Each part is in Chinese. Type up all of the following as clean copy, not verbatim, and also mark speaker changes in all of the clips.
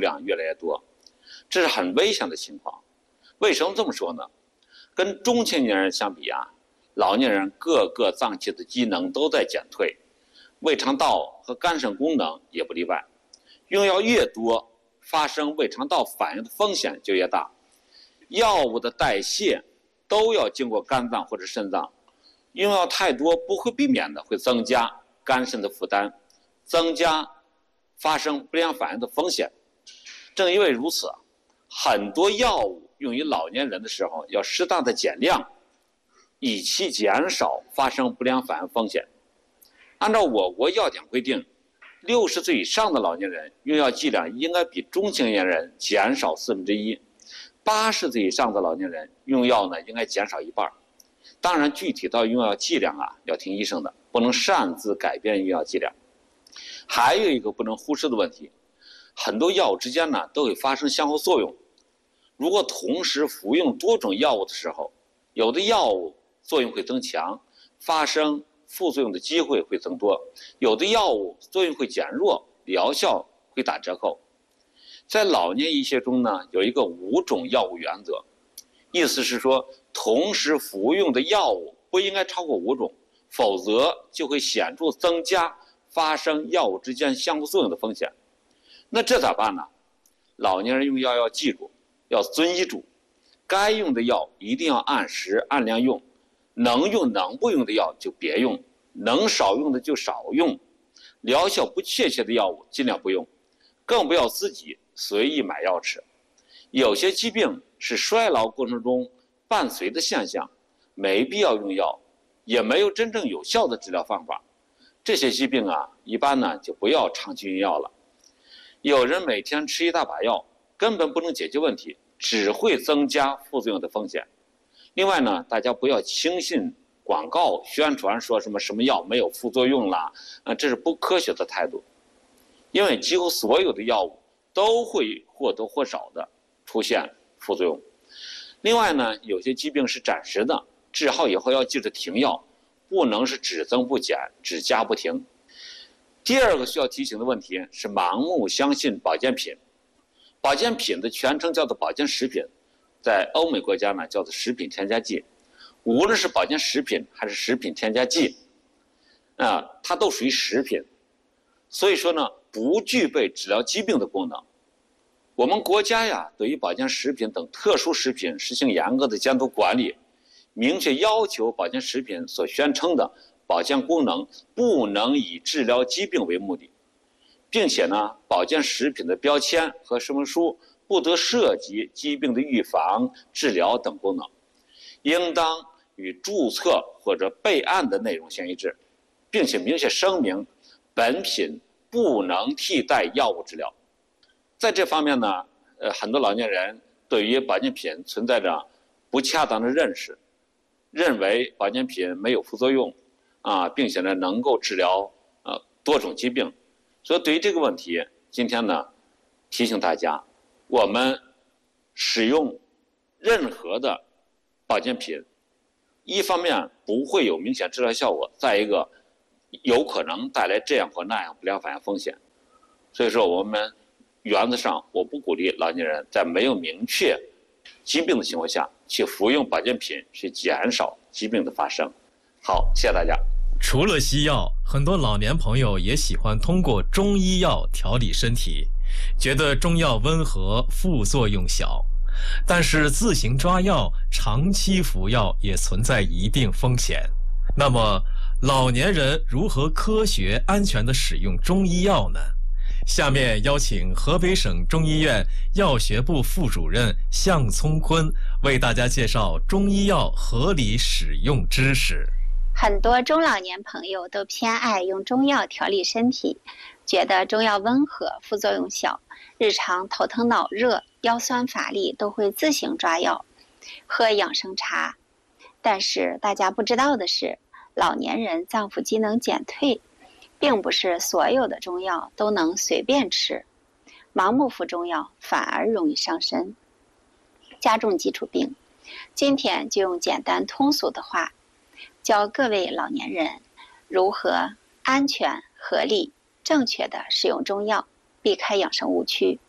Speaker 1: 量越来越多，这是很危险的情况。为什么这么说呢？跟中青年人相比啊，老年人各个脏器的机能都在减退，胃肠道和肝肾功能也不例外。用药越多，发生胃肠道反应的风险就越大。药物的代谢都要经过肝脏或者肾脏，用药太多不会避免的会增加肝肾的负担，增加发生不良反应的风险。正因为如此，很多药物用于老年人的时候要适当的减量，以期减少发生不良反应风险。按照我国药典规定，60岁以上的老年人用药剂量应该比中青年人减少1/4，80岁以上的老年人用药呢应该减少1半。当然，具体到用药剂量啊，要听医生的，不能擅自改变用药剂量。还有一个不能忽视的问题，很多药物之间呢都会发生相互作用。如果同时服用多种药物的时候，有的药物作用会增强，发生副作用的机会会增多；有的药物作用会减弱，疗效会打折扣。在老年医学中呢，有一个5种药物原则，意思是说，同时服用的药物不应该超过5种，否则就会显著增加发生药物之间相互作用的风险。那这咋办呢？老年人用药要记住，要遵医嘱，该用的药一定要按时按量用，能用能不用的药就别用，能少用的就少用，疗效不确切的药物尽量不用，更不要自己随意买药吃。有些疾病是衰老过程中伴随的现象，没必要用药，也没有真正有效的治疗方法。这些疾病啊，一般呢就不要长期用药了。有人每天吃一大把药，根本不能解决问题，只会增加副作用的风险。另外呢，大家不要轻信广告宣传说什么药没有副作用啦，这是不科学的态度。因为几乎所有的药物都会或多或少的出现副作用。另外呢，有些疾病是暂时的，治好以后要记着停药，不能是只增不减，只加不停。第二个需要提醒的问题是盲目相信保健品。保健品的全称叫做保健食品，在欧美国家呢叫做食品添加剂。无论是保健食品还是食品添加剂，它都属于食品，所以说呢，不具备治疗疾病的功能。我们国家呀，对于保健食品等特殊食品实行严格的监督管理，明确要求保健食品所宣称的保健功能不能以治疗疾病为目的，并且呢，保健食品的标签和说明书不得涉及疾病的预防、治疗等功能，应当与注册或者备案的内容相一致，并且明确声明本品不能替代药物治疗。在这方面呢，很多老年人对于保健品存在着不恰当的认识，认为保健品没有副作用并且呢能够治疗多种疾病。所以对于这个问题，今天呢提醒大家，我们使用任何的保健品，一方面不会有明显治疗效果，再一个有可能带来这样或那样不良反应风险。所以说我们原则上我不鼓励老年人在没有明确疾病的情况下去服用保健品，去减少疾病的发生。好，谢谢大家。
Speaker 2: 除了西药，很多老年朋友也喜欢通过中医药调理身体，觉得中药温和，副作用小。但是自行抓药、长期服药也存在一定风险。那么，老年人如何科学、安全地使用中医药呢？下面邀请河北省中医院药学部副主任向聪坤为大家介绍中医药合理使用知识。
Speaker 3: 很多中老年朋友都偏爱用中药调理身体，觉得中药温和，副作用小，日常头疼脑热、腰酸乏力都会自行抓药，喝养生茶。但是大家不知道的是，老年人脏腑机能减退，并不是所有的中药都能随便吃，盲目服中药反而容易伤身，加重基础病。今天就用简单通俗的话，教各位老年人如何安全、合理、正确的使用中药，避开养生误区。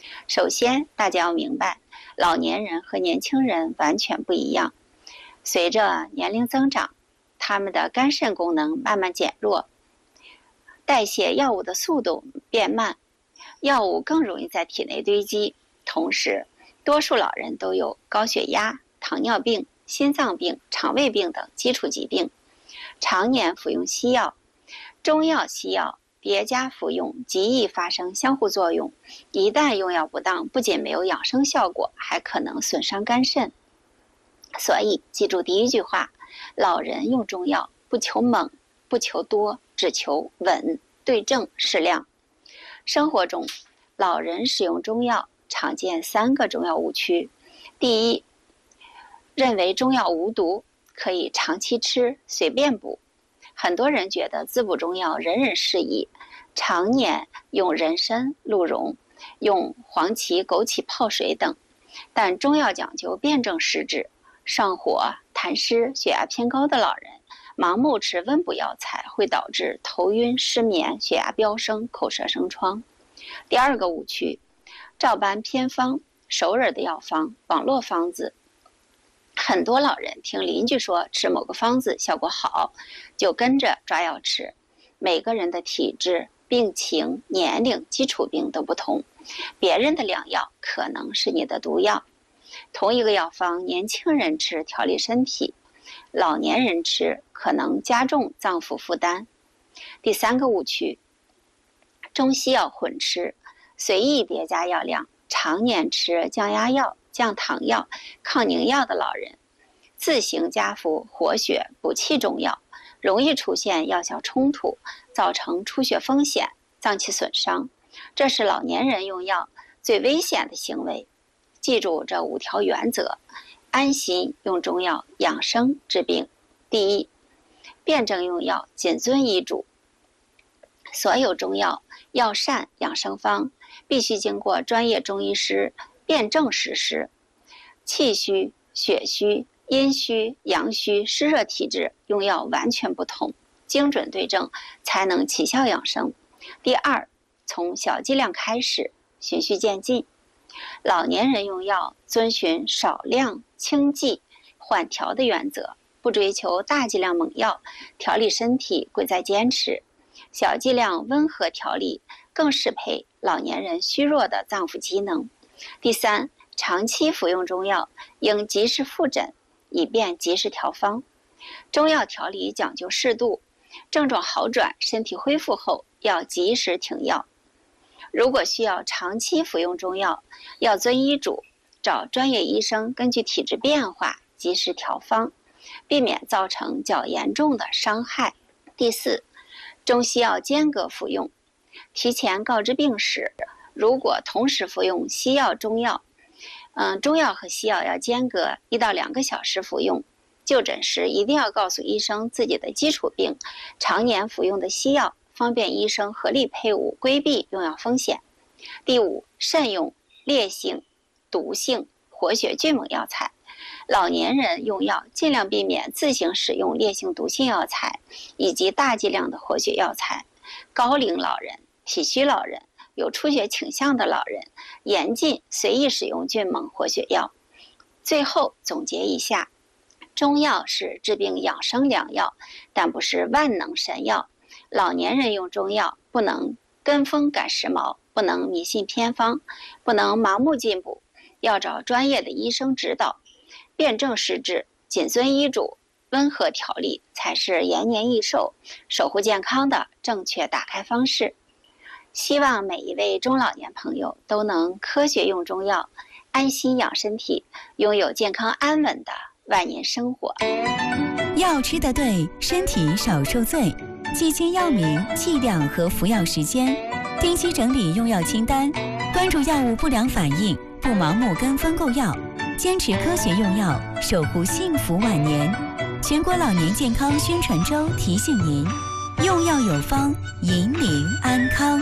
Speaker 3: 首先，大家要明白，老年人和年轻人完全不一样。随着年龄增长，他们的肝肾功能慢慢减弱，代谢药物的速度变慢，药物更容易在体内堆积。同时，多数老人都有高血压、糖尿病、心脏病、肠胃病等基础疾病，常年服用西药、中药、西药叠加服用，极易发生相互作用。一旦用药不当，不仅没有养生效果，还可能损伤肝肾。所以，记住第一句话：老人用中药不求猛，不求多，只求稳、对症、适量。生活中，老人使用中药常见3个中药误区。第一，认为中药无毒，可以长期吃，随便补。很多人觉得滋补中药人人适宜，常年用人参、鹿茸、用黄芪、枸杞泡水等。但中药讲究辩证施治，上火、痰湿、血压偏高的老人盲目吃温补药材，会导致头晕、失眠、血压飙升、口舌生疮。第二个误区，照搬偏方、熟人的药方、网络方子。很多老人听邻居说吃某个方子效果好，就跟着抓药吃。每个人的体质、病情、年龄、基础病都不同，别人的良药可能是你的毒药。同一个药方，年轻人吃调理身体，老年人吃可能加重脏腑负担。第三个误区，中西药混吃，随意叠加药量，常年吃降压药、降糖药、抗凝药的老人，自行加服活血补气中药，容易出现药效冲突，造成出血风险、脏器损伤。这是老年人用药最危险的行为。记住这5条原则，安心用中药养生治病。第一，辩证用药，谨遵医嘱。所有中药、药膳、养生方必须经过专业中医师辩证实施。气虚、血虚、阴虚、阳虚、湿热体质用药完全不同，精准对症才能起效养生。第二，从小剂量开始，循序渐进。老年人用药遵循少量、轻剂、缓调的原则，不追求大剂量猛药，调理身体贵在坚持。小剂量温和调理更适配老年人虚弱的脏腑机能。第三，长期服用中药应及时复诊，以便及时调方。中药调理讲究适度，症状好转、身体恢复后要及时停药。如果需要长期服用中药，要遵医嘱，找专业医生根据体质变化及时调方，避免造成较严重的伤害。第四，中西药间隔服用，提前告知病史。如果同时服用西药、中药，中药和西药要间隔1到2个小时服用。就诊时一定要告诉医生自己的基础病，常年服用的西药，方便医生合理配伍，规避用药风险。第五，慎用烈性、毒性、活血峻猛药材。老年人用药尽量避免自行使用烈性毒性药材以及大剂量的活血药材。高龄老人、体虚老人、有出血倾向的老人严禁随意使用峻猛活血药。最后总结一下，中药是治病养生良药，但不是万能神药。老年人用中药不能跟风赶时髦，不能迷信偏方，不能盲目进补，要找专业的医生指导，辩证施治，谨遵医嘱，温和调理，才是延年益寿、守护健康的正确打开方式。希望每一位中老年朋友都能科学用中药，安心养身体，拥有健康安稳的万年生活。
Speaker 4: 药吃得对，身体少受罪。记清药名、剂量和服药时间，定期整理用药清单，关注药物不良反应，不盲目跟风购药，坚持科学用药，守护幸福晚年。全国老年健康宣传周提醒您：用药有方，引领安康。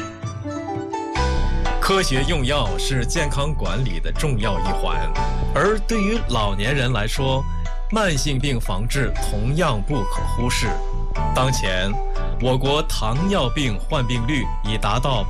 Speaker 2: 科学用药是健康管理的重要一环，而对于老年人来说，慢性病防治同样不可忽视。当前， 我国糖尿病患病率已达到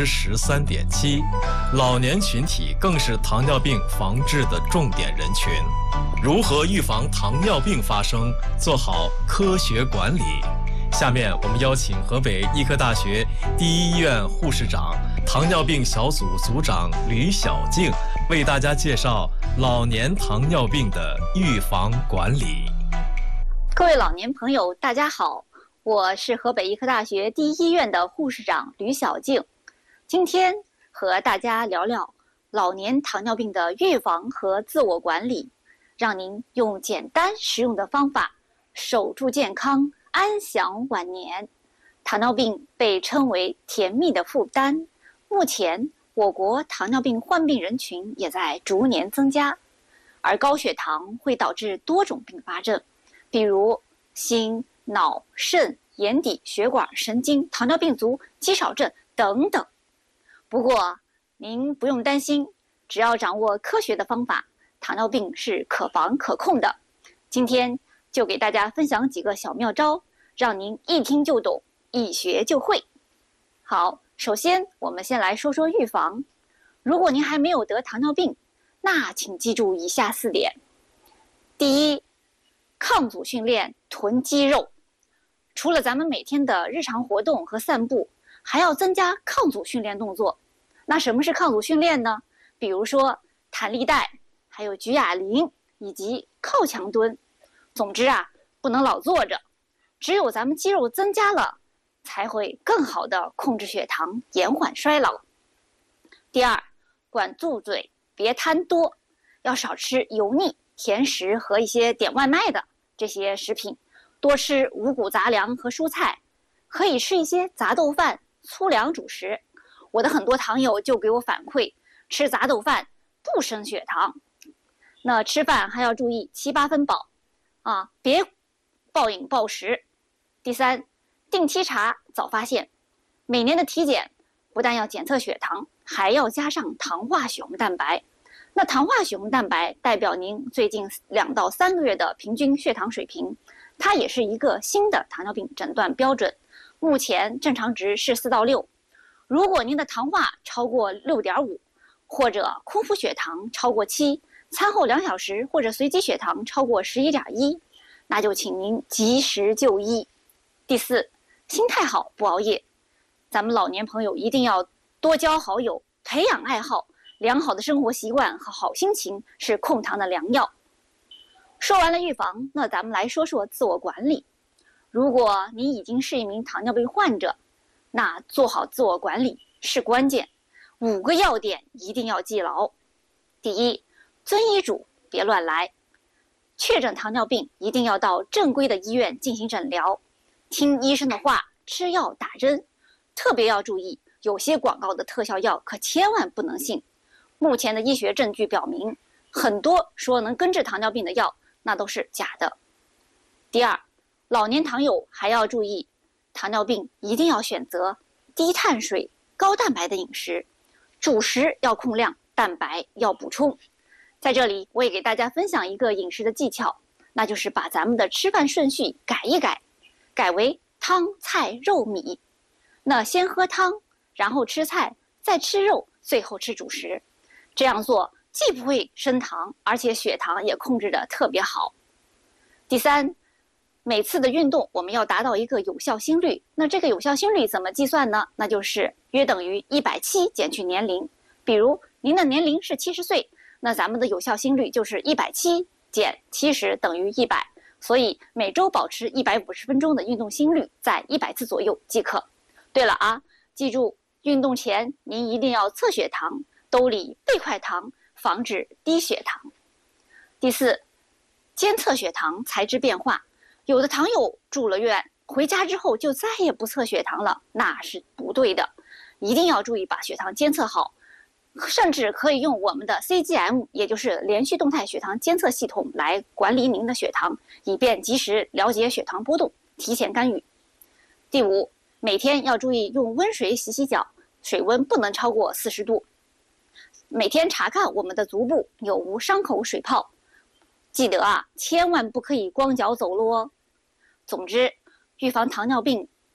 Speaker 2: 13.7%，老年群体更是糖尿病防治的重点人群。如何预防糖尿病发生，做好科学管理？下面我们邀请河北医科大学第一医院护士长、糖尿病小组组长吕小静为大家介绍老年糖尿病的预防管理。
Speaker 3: 各位老年朋友，大家好，我是河北医科大学第一医院的护士长吕小静。今天和大家聊聊老年糖尿病的预防和自我管理，让您用简单实用的方法守住健康，安享晚年。糖尿病被称为甜蜜的负担，目前我国糖尿病患病人群也在逐年增加，而高血糖会导致多种并发症，比如心、脑、肾、眼底、血管、神经、糖尿病足、肌少症等等。不过您不用担心，只要掌握科学的方法，糖尿病是可防可控的。今天就给大家分享几个小妙招，让您一听就懂，一学就会。好，首先我们先来说说预防。如果您还没有得糖尿病，那请记住以下4点。第一，抗阻训练囤肌肉。除了咱们每天的日常活动和散步，还要增加抗阻训练动作。那什么是抗阻训练呢？比如说弹力带，还有举哑铃，以及靠墙蹲。总之啊，不能老坐着，只有咱们肌肉增加了，才会更好的控制血糖，延缓衰老。第二，管住嘴，别贪多，要少吃油腻、甜食和一些点外卖的这些食品，多吃五谷杂粮和蔬菜，可以吃一些杂豆饭、粗粮主食。我的很多糖友就给我反馈，吃杂豆饭不升血糖。那吃饭还要注意7、8分饱啊，别暴饮暴食。第三，定期查，早发现。每年的体检不但要检测血糖，还要加上糖化血红蛋白。那糖化血红蛋白代表您最近2到3个月的平均血糖水平，它也是一个新的糖尿病诊断标准。目前正常值是4到6，如果您的糖化超过6.5，或者空腹血糖超过7，餐后2小时或者随机血糖超过11.1，那就请您及时就医。第四，心态好，不熬夜。咱们老年朋友一定要多交好友，培养爱好，良好的生活习惯和好心情是控糖的良药。说完了预防，那咱们来说说自我管理。如果你已经是一名糖尿病患者，那做好自我管理是关键。5个要点一定要记牢。第一，遵医嘱，别乱来。确诊糖尿病一定要到正规的医院进行诊疗，听医生的话，吃药打针。特别要注意，有些广告的特效药可千万不能信。目前的医学证据表明，很多说能根治糖尿病的药，那都是假的。第二，老年糖友还要注意，糖尿病一定要选择低碳水、高蛋白的饮食，主食要控量，蛋白要补充。在这里，我也给大家分享一个饮食的技巧，那就是把咱们的吃饭顺序改一改，改为汤、菜、肉、米。那先喝汤，然后吃菜，再吃肉，最后吃主食。这样做既不会升糖，而且血糖也控制得特别好。第三，每次的运动我们要达到一个有效心率。那这个有效心率怎么计算呢？那就是约等于170减去年龄。比如您的年龄是70岁，那咱们的有效心率就是170减70等于100。所以每周保持150分钟的运动心率在100次左右即可。对了啊，记住运动前您一定要测血糖，兜里备块糖，防止低血糖。第四，监测血糖，才知变化。有的糖友住了院，回家之后就再也不测血糖了，那是不对的。一定要注意把血糖监测好，甚至可以用我们的 CGM， 也就是连续动态血糖监测系统来管理您的血糖，以便及时了解血糖波动，提前干预。第五，每天要注意用温水洗洗脚，水温不能超过40度。每天查看我们的足部有无伤口水泡。记得啊，千万不可以光脚走路哦。总之，预防糖尿病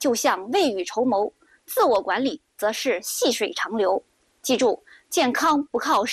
Speaker 5: 就像未雨绸缪，自我管理则是细水长流。记住，健康不靠